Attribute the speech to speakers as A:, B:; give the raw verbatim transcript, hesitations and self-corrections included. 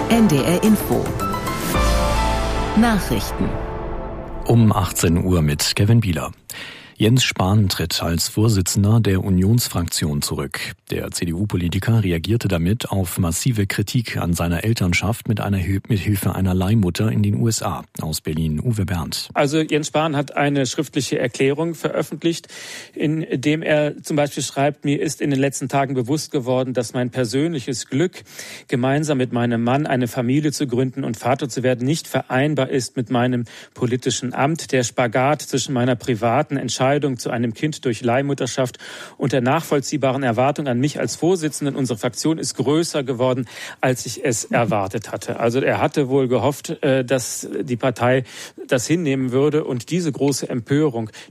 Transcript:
A: N D R Info. Nachrichten.
B: Um achtzehn Uhr mit Kevin Bieler. Jens Spahn tritt als Vorsitzender der Unionsfraktion zurück. Der C D U-Politiker reagierte damit auf massive Kritik an seiner Elternschaft mit einer mit Hilfe einer Leihmutter in den U S A. Aus Berlin, Uwe Berndt.
C: Also Jens Spahn hat eine schriftliche Erklärung veröffentlicht, in dem er zum Beispiel schreibt: Mir ist in den letzten Tagen bewusst geworden, dass mein persönliches Glück, gemeinsam mit meinem Mann eine Familie zu gründen und Vater zu werden, nicht vereinbar ist mit meinem politischen Amt. Der Spagat zwischen meiner privaten Entscheidung zu einem Kind durch Leihmutterschaft und der nachvollziehbaren Erwartung an mich als Vorsitzenden unserer Fraktion ist größer geworden, als ich es erwartet hatte. Also er hatte wohl gehofft, dass die Partei das hinnehmen würde, und diese große Empörung,